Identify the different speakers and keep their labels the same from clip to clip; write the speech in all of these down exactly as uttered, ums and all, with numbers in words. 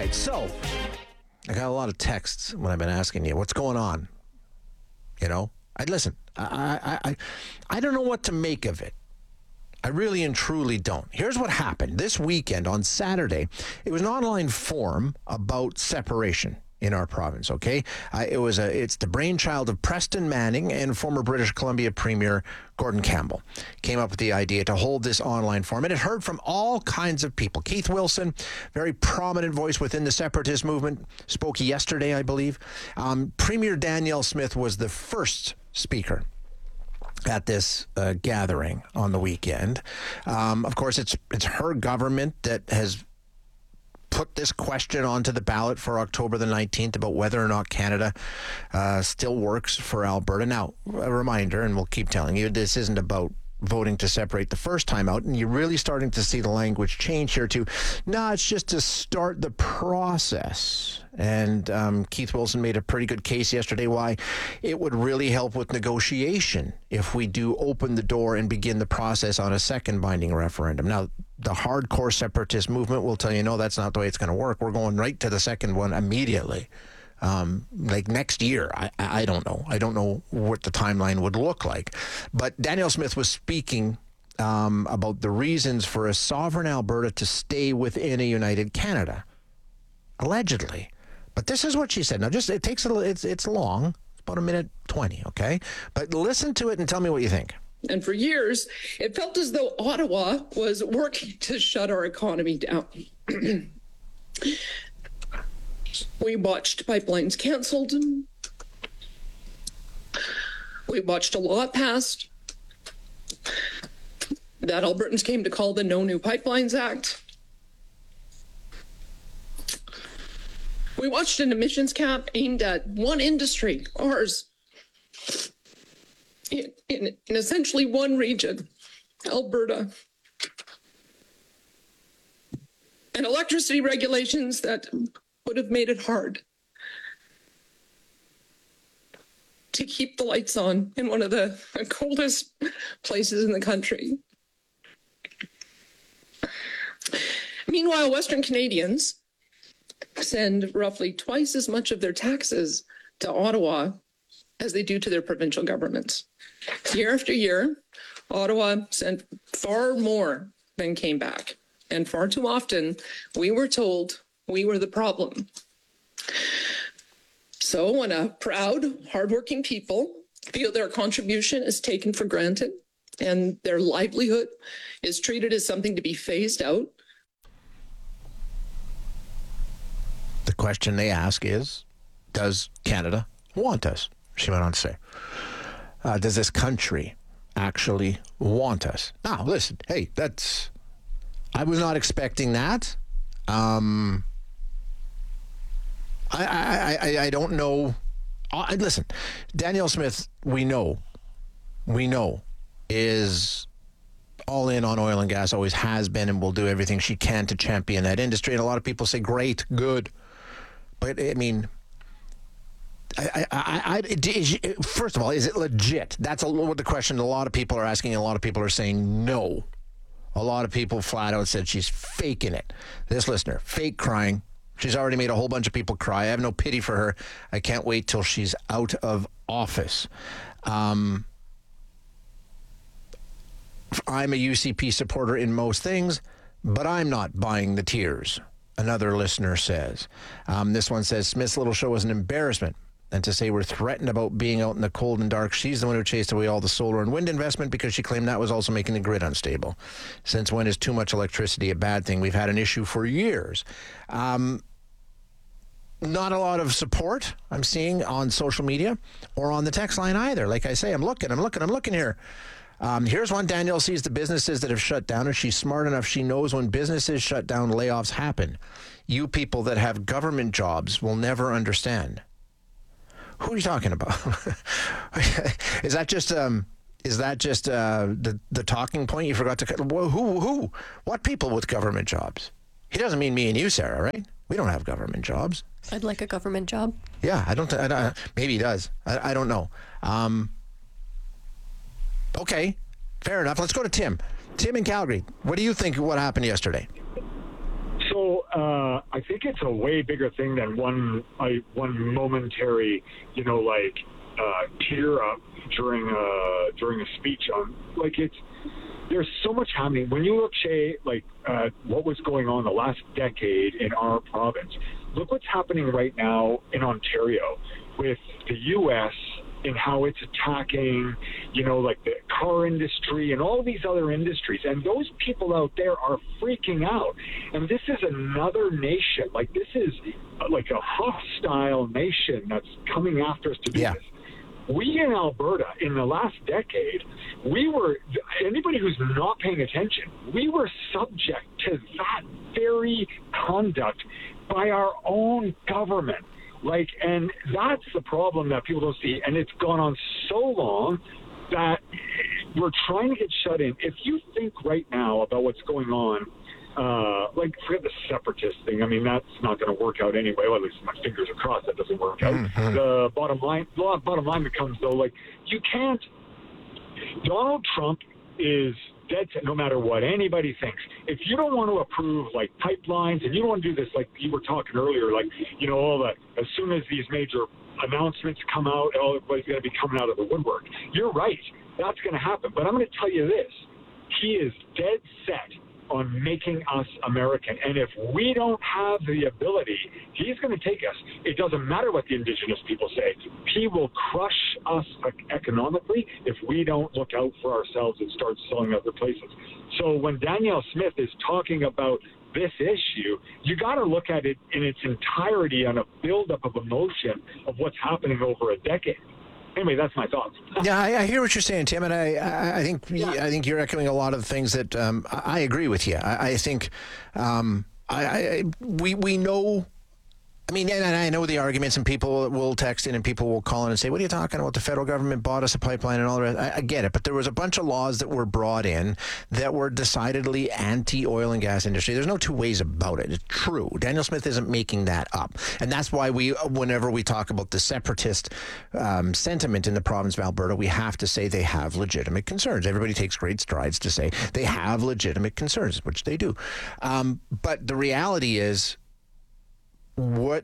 Speaker 1: right, so I got a lot of texts when I've been asking you, what's going on? You know, I listen, I, I, I, I don't know what to make of it. I really and truly don't. Here's what happened. This weekend on Saturday, it was an online forum about separation in our province, okay? Uh, it was a, it's the brainchild of Preston Manning and former British Columbia Premier Gordon Campbell. Came up with the idea to hold this online forum, and it heard from all kinds of people. Keith Wilson, very prominent voice within the separatist movement, spoke yesterday, I believe. Um, Premier Danielle Smith was the first speaker at this uh, gathering on the weekend. Um, of course, it's it's her government that has put this question onto the ballot for October the nineteenth about whether or not Canada uh, still works for Alberta. Now, a reminder, and we'll keep telling you, this isn't about voting to separate the first time out, and you're really starting to see the language change here too. No, it's just to start the process. And um, Keith Wilson made a pretty good case yesterday why it would really help with negotiation if we do open the door and begin the process on a second binding referendum. Now, the hardcore separatist movement will tell you, no, that's not the way it's going to work. We're going right to the second one immediately. Um, like next year, I, I don't know. I don't know what the timeline would look like. But Danielle Smith was speaking um, about the reasons for a sovereign Alberta to stay within a united Canada, allegedly. But this is what she said. Now, just it takes a it's it's long. It's about a minute twenty. Okay, but listen to it and tell me what you think.
Speaker 2: And for years, it felt as though Ottawa was working to shut our economy down. We watched pipelines canceled. We watched a law passed that Albertans came to call the No New Pipelines Act. We watched an emissions cap aimed at one industry, ours, in, in, in essentially one region, Alberta. And electricity regulations that would have made it hard to keep the lights on in one of the coldest places in the country. Meanwhile, Western Canadians send roughly twice as much of their taxes to Ottawa as they do to their provincial governments. Year after year, Ottawa sent far more than came back. And far too often, we were told we were the problem. So when a proud, hardworking people feel their contribution is taken for granted and their livelihood is treated as something to be phased out.
Speaker 1: The question they ask is, does Canada want us? She went on to say, uh, does this country actually want us? Now, listen, hey, that's, I was not expecting that. Um, I, I, I, I don't know. I, listen, Danielle Smith, we know, we know, is all in on oil and gas, always has been, and will do everything she can to champion that industry. And a lot of people say, great, good. But, I mean, I, I, I, is, first of all, is it legit? That's a, what the question a lot of people are asking, and a lot of people are saying no. A lot of people flat out said she's faking it. This listener, fake crying. She's already made a whole bunch of people cry. I have no pity for her. I can't wait till she's out of office. Um, I'm a U C P supporter in most things, but I'm not buying the tears, another listener says. Um, this one says, Smith's little show was an embarrassment. And to say we're threatened about being out in the cold and dark, she's the one who chased away all the solar and wind investment because she claimed that was also making the grid unstable. Since when is too much electricity a bad thing? We've had an issue for years. Um, not a lot of support I'm seeing on social media or on the text line either. Like I say, I'm looking, I'm looking, I'm looking here. Um, here's one. Danielle sees the businesses that have shut down, and she's smart enough. She knows when businesses shut down, layoffs happen. You people that have government jobs will never understand. Who are you talking about? Is that just um, is that just uh, the the talking point you forgot to? Who who what people with government jobs? He doesn't mean me and you, Sarah, right? We don't have government jobs.
Speaker 3: I'd like a government job.
Speaker 1: Yeah, I don't. I don't maybe he does. I, I don't know. Um, okay, fair enough. Let's go to Tim. Tim in Calgary. What do you think? What happened yesterday?
Speaker 4: So uh, I
Speaker 3: I think it's a way bigger thing than one I, one momentary, you know, like uh, tear up during a, during a speech on, like it's, there's so much happening. When you look, Shay, like uh, what was going on the last decade in our province, look what's happening right now in Ontario with the U S and how it's attacking, you know, like the car industry and all these other industries. And those people out there are freaking out. And this is another nation. Like, this is like a hostile nation that's coming after us to do
Speaker 1: yeah.
Speaker 3: this. We in Alberta, in the last decade, we were, anybody who's not paying attention, we were subject to that very conduct by our own government. Like, and that's the problem that people don't see. And it's gone on so long that we're trying to get shut in. If you think right now about what's going on, uh, like, forget the separatist thing. I mean, that's not going to work out anyway. Well, at least my fingers are crossed that doesn't work out. Mm-hmm. The bottom line, the bottom line becomes, though, like, you can't, Donald Trump is dead set no matter what anybody thinks. If you don't want to approve, like, pipelines, and you don't want to do this, like you were talking earlier, like, you know, all the, as soon as these major announcements come out, everybody's going to be coming out of the woodwork. You're right. That's going to happen. But I'm going to tell you this. He is dead set on making us American. And if we don't have the ability, he's going to take us. It doesn't matter what the Indigenous people say. He will crush us economically if we don't look out for ourselves and start selling other places. So when Danielle Smith is talking about this issue, you got to look at it in its entirety on a buildup of emotion of what's happening over a decade. Anyway, that's my thoughts.
Speaker 1: Yeah, I, I hear what you're saying, Tim, and I, I, I think yeah. I think you're echoing a lot of the things that um, I agree with you. I, I think um, I, I we we know. I mean, and I know the arguments, and people will text in and people will call in and say, what are you talking about? The federal government bought us a pipeline and all the rest. I, I get it, but there was a bunch of laws that were brought in that were decidedly anti-oil and gas industry. There's no two ways about it. It's true. Danielle Smith isn't making that up. And that's why we, whenever we talk about the separatist um, sentiment in the province of Alberta, we have to say they have legitimate concerns. Everybody takes great strides to say they have legitimate concerns, which they do. Um, but the reality is, what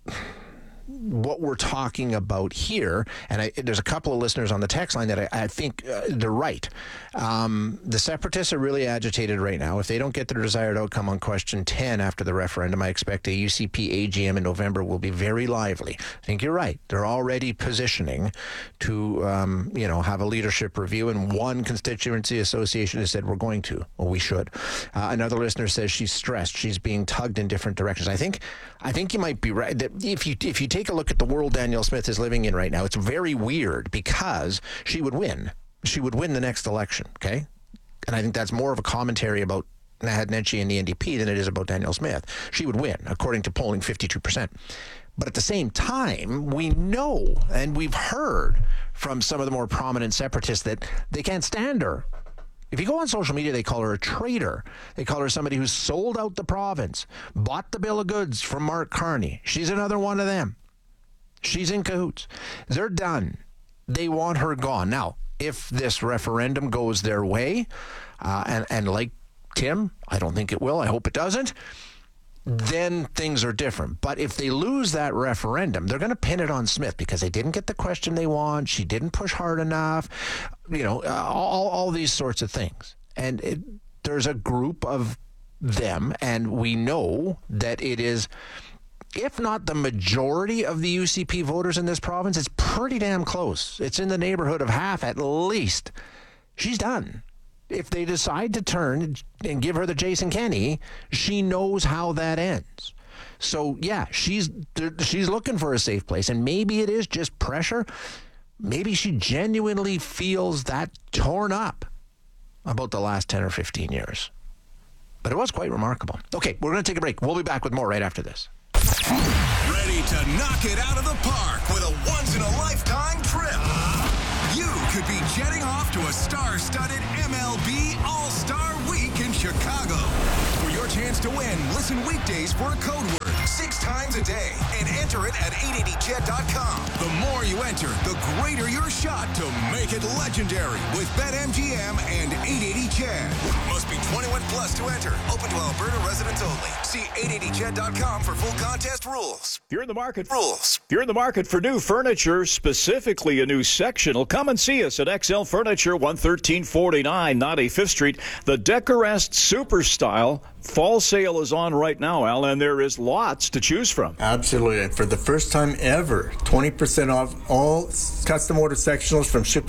Speaker 1: what we're talking about here, and I, there's a couple of listeners on the text line that I, I think uh, they're right. Um, the separatists are really agitated right now. If they don't get their desired outcome on question ten after the referendum, I expect a U C P A G M in November will be very lively. I think you're right. They're already positioning to, um, you know, have a leadership review, and one constituency association has said we're going to, or we should. Uh, another listener says she's stressed. She's being tugged in different directions. I think, I think you might be right. That if you if you take a look at the world Danielle Smith is living in right now, it's very weird because she would win. She would win the next election, okay? And I think that's more of a commentary about Naheed Nenshi and the N D P than it is about Danielle Smith. She would win, according to polling, fifty-two percent. But at the same time, we know and we've heard from some of the more prominent separatists that they can't stand her. If you go on social media, they call her a traitor. They call her somebody who's sold out the province, bought the bill of goods from Mark Carney. She's another one of them. She's in cahoots. They're done. They want her gone. Now, if this referendum goes their way, uh, and, and like Tim, I don't think it will. I hope it doesn't. Then things are different. But if they lose that referendum, they're going to pin it on Smith because they didn't get the question they want. She didn't push hard enough. You know, all, all these sorts of things. And it, there's a group of them, and we know that it is, if not the majority of the U C P voters in this province, it's pretty damn close. It's in the neighborhood of half at least. She's done. If they decide to turn and give her the Jason Kenney, she knows how that ends. So, yeah, she's she's looking for a safe place. And maybe it is just pressure. Maybe she genuinely feels that torn up about the last ten or fifteen years. But it was quite remarkable. Okay, we're going to take a break. We'll be back with more right after this.
Speaker 4: Ready to knock it out of the park with a once-in-a-lifetime trip. You could be jetting off to a star-studded M L B All-Star Week in Chicago. For your chance to win, listen weekdays for a code word. Six times times a day and enter it at eight eighty ched dot com. The more you enter, the greater your shot to make it legendary with BetMGM and eight eighty Ched. Must be twenty-one plus to enter. Open to Alberta residents only. See eight eighty ched dot com for full contest rules.
Speaker 5: If you're in the market,
Speaker 4: Rules.
Speaker 5: if you're in the market for new furniture, specifically a new sectional, come and see us at X L Furniture, one thirteen forty-nine, ninety-fifth Street. The Decorest Super Style fall sale is on right now, Al, and there is lots to choose from.
Speaker 6: Absolutely. For the first time ever, twenty percent off all custom order sectionals from Ship